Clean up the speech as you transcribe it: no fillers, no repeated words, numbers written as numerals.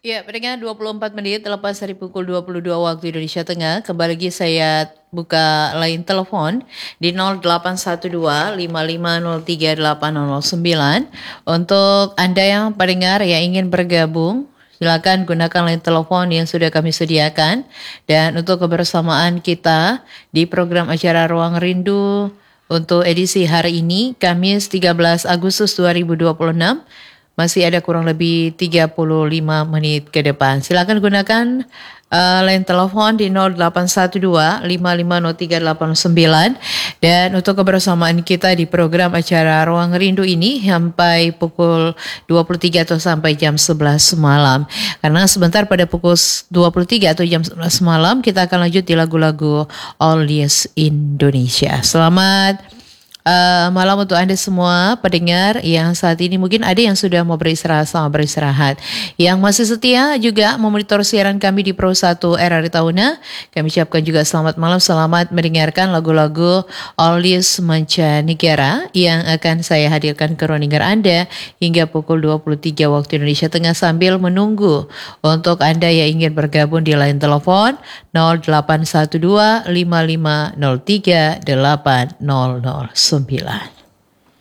Ya, pendengar 24 menit lepas dari pukul 22 waktu Indonesia Tengah. Kembali lagi saya buka line telepon di 0812 55038009. Untuk Anda yang pendengar yang ingin bergabung, silakan gunakan line telepon yang sudah kami sediakan. Dan untuk kebersamaan kita di program acara Ruang Rindu untuk edisi hari ini, Kamis 13 Agustus 2026, masih ada kurang lebih 35 menit ke depan. Silakan gunakan line telepon di 0812 55038009. Dan untuk kebersamaan kita di program acara Ruang Rindu ini sampai pukul 23 atau sampai jam 11 malam. Karena sebentar pada pukul 23 atau jam 11 malam kita akan lanjut di lagu-lagu Oldies Indonesia. Selamat malam untuk Anda semua pendengar yang saat ini mungkin ada yang sudah mau beristirahat, selamat beristirahat. Yang masih setia juga memonitor siaran kami di Pro 1 RRI Tauna, kami ucapkan juga selamat malam, selamat mendengarkan lagu-lagu Oldies Mancanegara yang akan saya hadirkan ke ruang dengar Anda hingga pukul 23 waktu Indonesia Tengah sambil menunggu untuk Anda yang ingin bergabung di line telepon 0812 5503 8009.